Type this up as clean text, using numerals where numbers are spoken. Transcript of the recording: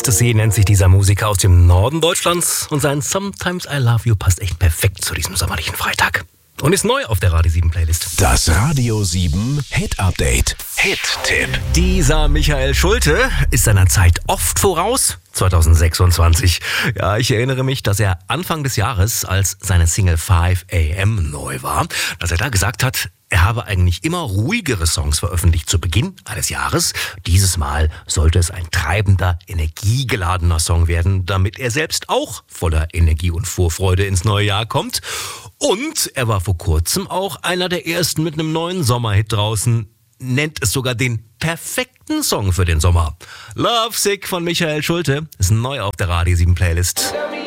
Ecstasy nennt sich dieser Musiker aus dem Norden Deutschlands und sein Sometimes I Love You passt echt perfekt zu diesem sommerlichen Freitag. Und ist neu auf der Radio 7 Playlist. Das Radio 7 Hit Update. Hit-Tipp. Dieser Michael Schulte ist seiner Zeit oft voraus. 2026. Ja, ich erinnere mich, dass er Anfang des Jahres, als seine Single 5 AM neu war, dass er da gesagt hat, er habe eigentlich immer ruhigere Songs veröffentlicht zu Beginn eines Jahres. Dieses Mal sollte es ein treibender, energiegeladener Song werden, damit er selbst auch voller Energie und Vorfreude ins neue Jahr kommt. Und er war vor kurzem auch einer der ersten mit einem neuen Sommerhit draußen, nennt es sogar den perfekten Song für den Sommer. Love Sick von Michael Schulte ist neu auf der Radio 7 Playlist.